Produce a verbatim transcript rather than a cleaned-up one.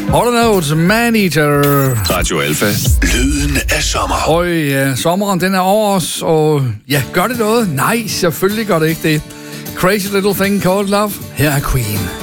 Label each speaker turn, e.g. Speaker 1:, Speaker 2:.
Speaker 1: Hold Notes, Man-Eater.
Speaker 2: Radio Alpha. Lyden af sommer.
Speaker 1: Og ja, sommeren den er over os, og ja, gør det noget? Nej, selvfølgelig gør det ikke det. Crazy Little Thing Called Love. Her er Queen.